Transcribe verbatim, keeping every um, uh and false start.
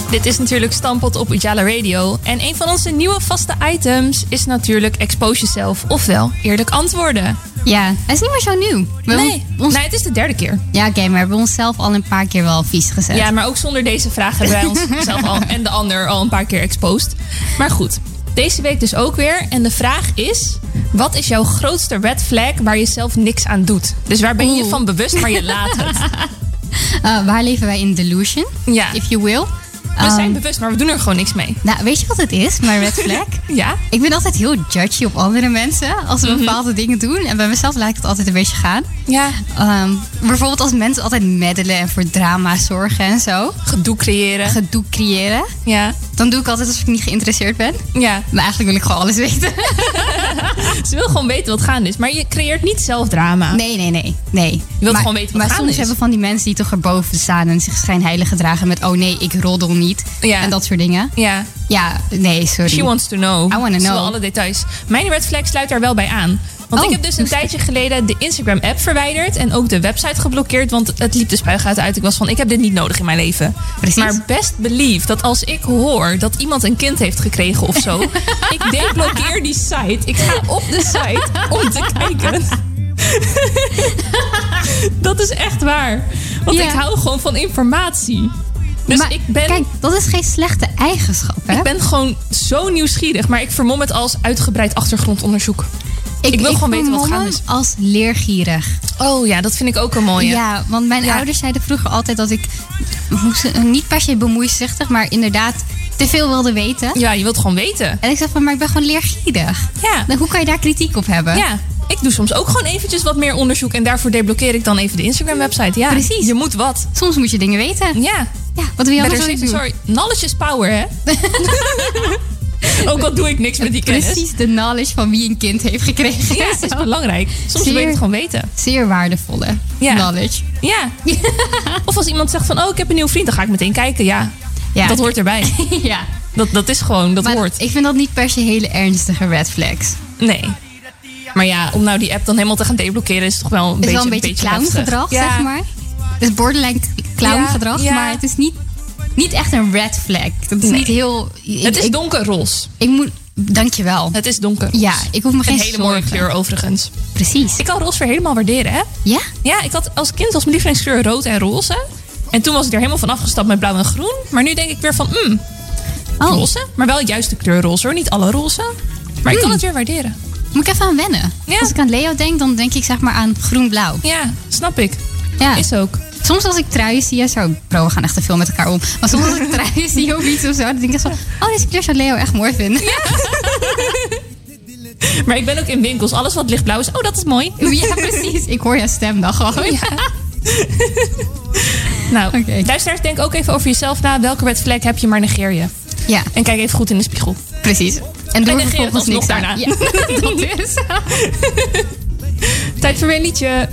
Dit is natuurlijk Stamppot op Ujala Radio. En een van onze nieuwe vaste items is natuurlijk Expose Yourself. Ofwel, eerlijk antwoorden. Ja, het is niet meer zo nieuw. We Nee, ons... nee, het is de derde keer. Ja, oké, okay, maar we hebben onszelf al een paar keer wel vies gezet. Ja, maar ook zonder deze vraag hebben wij onszelf al en de ander al een paar keer exposed. Maar goed, deze week dus ook weer. En de vraag is, wat is jouw grootste red flag waar je zelf niks aan doet? Dus waar ben je Oeh. van bewust, maar je laat het? Uh, waar leven wij in delusion, Ja. if you will? We zijn Um, bewust, maar we doen er gewoon niks mee. Nou, weet je wat het is, mijn red flag? Ja? Ik ben altijd heel judgy op andere mensen als ze bepaalde dingen doen. En bij mezelf lijkt het altijd een beetje gaan. Ja. Um, bijvoorbeeld als mensen altijd meddelen en voor drama zorgen en zo. Gedoe creëren. Gedoe creëren. Ja. Dan doe ik altijd alsof ik niet geïnteresseerd ben. Ja. Maar eigenlijk wil ik gewoon alles weten. Ze wil gewoon weten wat gaande is. Maar je creëert niet zelf drama. Nee, nee, nee. nee. Je wilt maar, gewoon weten wat Maar gaande soms is. hebben van die mensen die toch erboven staan en zich schijnheilig gedragen met oh nee, ik roddel niet. Ja. En dat soort dingen. Ja. Ja, nee, sorry. She wants to know. I wanna Ze wil know. alle details. Mijn red flag sluit daar wel bij aan. Want Oh. ik heb dus een tijdje geleden de Instagram-app verwijderd. En ook de website geblokkeerd. Want het liep de spuigaten uit. Ik was van, ik heb dit niet nodig in mijn leven. Precies. Maar best believe dat als ik hoor dat iemand een kind heeft gekregen of zo. Ik deblokkeer die site. Ik ga op de site om te kijken. Dat is echt waar. Want Ja. ik hou gewoon van informatie. Dus maar ik ben... kijk, dat is geen slechte eigenschap, hè? Ik ben gewoon zo nieuwsgierig, maar ik vermom het als uitgebreid achtergrondonderzoek. Ik wil gewoon weten wat vermom gaande is. hem als leergierig. Oh ja, dat vind ik ook een mooie. Ja, want mijn Ja. ouders zeiden vroeger altijd dat ik moest, niet per se bemoeizuchtig, maar inderdaad te veel wilde weten. Ja, je wilt gewoon weten. En ik zei van, maar ik ben gewoon leergierig. Ja. Nou, hoe kan je daar kritiek op hebben? Ja, ik doe soms ook gewoon eventjes wat meer onderzoek en daarvoor deblokkeer ik dan even de Instagram-website. Ja, Precies. Je moet wat. Soms moet je dingen weten. Ja. Ja, wat wil je Better anders safe doen? than sorry. Knowledge is power, hè? Ook al doe ik niks met die kennis. Precies de knowledge van wie een kind heeft gekregen. Ja, het is belangrijk. Soms Zeer- wil je het gewoon weten. Zeer waardevolle Ja. knowledge. Ja. Of als iemand zegt van, oh, ik heb een nieuwe vriend, dan ga ik meteen kijken. Ja, Ja. dat hoort erbij. ja. Dat, dat is gewoon, dat Maar hoort. ik vind dat niet per se hele ernstige red flags. Nee. Maar ja, om nou die app dan helemaal te gaan deblokkeren is toch wel een Het is beetje wel een beetje clowngedrag, heftig. zeg maar. Het is borderline clowngedrag, Ja, ja. maar het is niet, niet echt een red flag. Dat is Nee. niet heel... Het is ik, donkerroze. ik moet... Dankjewel. Het is donker. Ja, ik hoef me geen Een hele mooie zorgen. kleur overigens. Precies. Ik kan roze weer helemaal waarderen, hè? Ja? Ja, ik had als kind als mijn lievelingskleur rood en roze. En toen was ik er helemaal van afgestapt met blauw en groen. Maar nu denk ik weer van, mm, Oh, roze. Maar wel juist de kleur roze hoor. Niet alle roze. Maar ik kan het weer waarderen. moet ik even aan wennen. Ja. Als ik aan Leo denk, dan denk ik zeg maar aan groen-blauw. Ja, snap ik. Ja. Is ook. Soms als ik truien zie, zo, bro, we gaan echt te veel met elkaar om. Maar soms als ik truien zie of iets of zo, dan denk ik echt van, oh, deze kleur zou Leo echt mooi vinden. Maar ik ben ook in winkels. Alles wat lichtblauw is, oh, dat is mooi. Ja, precies. Ik hoor jouw stem dan gewoon. Ja. Nou, Oké. luisteraars, denk ook even over jezelf na. Welke red flag heb je, maar negeer je. Ja, En kijk even goed in de spiegel. precies. En doe En er negeer het vervolgens alsnog niks aan. daarna. Ja, dat is. Tijd voor weer een liedje.